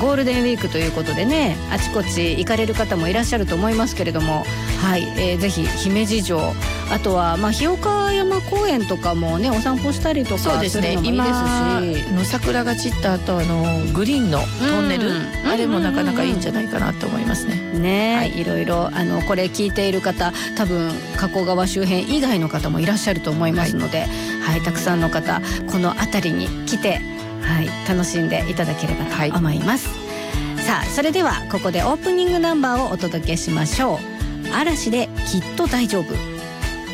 ゴールデンウィークということでね、あちこち行かれる方もいらっしゃると思いますけれども、はい、ぜひ姫路城、あとは日岡山公園とかもねお散歩したりとかそうですね、 するのもいいですし、 今の桜が散った後グリーンのトンネル、あれもなかなかいいんじゃないかなと思いますね。 ね、 はい、 いろいろこれ聞いている方、多分加古川周辺以外の方もいらっしゃると思いますので、はい、たくさんの方この辺りに来て、はい、楽しんでいただければと思います。さあ、それではここでオープニングナンバーをお届けしましょう。嵐できっと大丈夫。